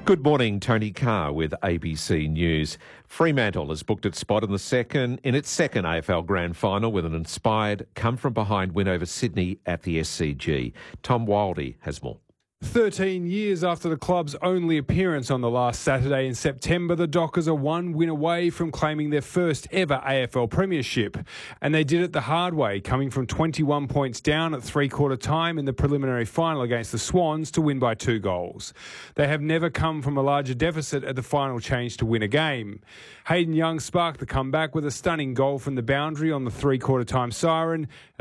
Good morning, Tony Carr with ABC News. Fremantle has booked its spot in its second AFL Grand Final with an inspired come-from-behind win over Sydney at the SCG. Tom Wildey has more. 13 years after the club's only appearance on the last Saturday in September, the Dockers are one win away from claiming their first ever AFL premiership. And they did it the hard way, coming from 21 points down at three-quarter time in the preliminary final against the Swans to win by 2 goals. They have never come from a larger deficit at the final change to win a game. Hayden Young sparked the comeback with a stunning goal from the boundary on the three-quarter time siren.